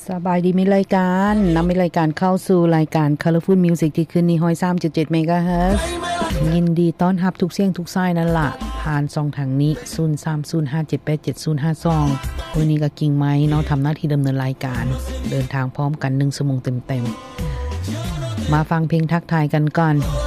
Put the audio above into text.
สบายดีมีรายการนำรายการเข้าสู่รายการ Colorful Music ที่คืนนี้ 103.7 เมกะเฮิรตซ์ยินดีต้อนรับทุกเสียงทุกสายนั่นล่ะผ่านช่องทางนี้ 0305787052 วันนี้ก็กิ่งไม้เนาะทำหน้าที่ดำเนินรายการเดินทางพร้อมกัน1ชั่วโมงเต็มๆมาฟังเพลงทักทายกันก่อน